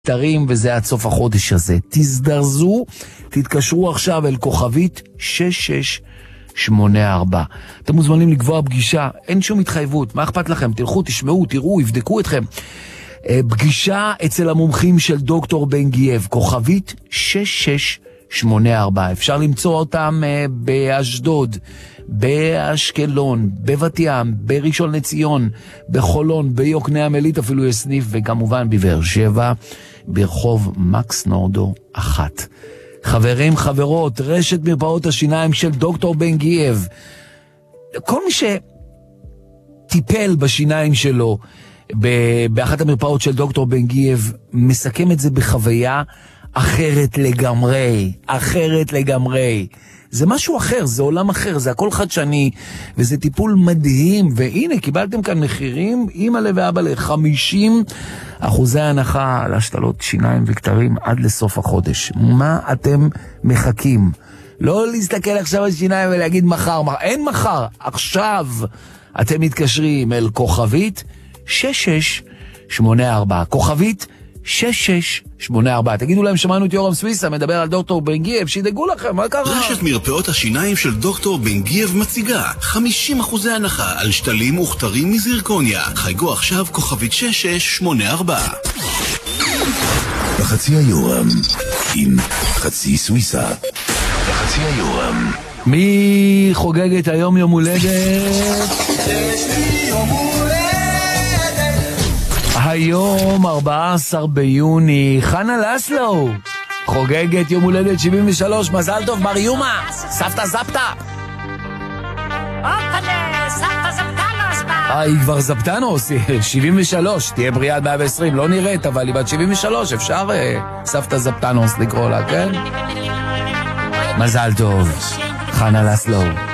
תרים, וזה עד סוף החודש הזה. תזדרזו, תתקשרו עכשיו אל כוכבית 6684. אתם מוזמנים לקבוע פגישה, אין שום התחייבות, מה אכפת לכם? תלכו, תשמעו, תראו, יבדקו אתכם. פגישה אצל המומחים של דוקטור בן גייב, כוכבית 6684. אפשר למצוא אותם באשדוד, באשקלון, בבת ים, בראשון לציון, בחולון, ביוקנעם עילית אפילו יש סניף, וכמובן בבאר שבע, ברחוב מקס נורדו 1. חברים, חברות, רשת מרפאות השיניים של דוקטור בן גייב. כל מי שטיפל בשיניים שלו באחת המרפאות של דוקטור בן גייב מסכם את זה בחוויה אחרת לגמרי, אחרת לגמרי. זה משהו אחר, זה עולם אחר, זה הכל חדשני, וזה טיפול מדהים, והנה, קיבלתם כאן מחירים, אמא ואבא ל50% הנחה על השתלות שיניים וכתרים עד לסוף החודש. מה אתם מחכים? לא להסתכל עכשיו על שיניים ולהגיד מחר, אין מחר, עכשיו אתם מתקשרים אל כוכבית 6684, כוכבית 6684. תגידו להם, שמענו את יורם סוויסה מדבר על דוקטור בן גייב, שידאגו לכם, מה קרה? רשת מרפאות השיניים של דוקטור בן גייב מציגה 50% הנחה על שתלים וכתרים מזירקוניה. חייגו עכשיו כוכבית 6684. בחצי היורם עם חצי סוויסה. בחצי היורם. מי חוגגת היום יום הולדת? יש לי יום הולדת. היום 14 ביוני, חנה לסלו חוגגת יום הולדת 73. מזל טוב בר יומה, סבתא זפתא. סבתא זפתנוס. היא כבר זפתנוס, 73, תהיה בריאה עד 120, לא נראית, אבל היא בת 73, אפשר סבתא זפתנוס לקרוא לה, כן? מזל טוב, חנה לסלו.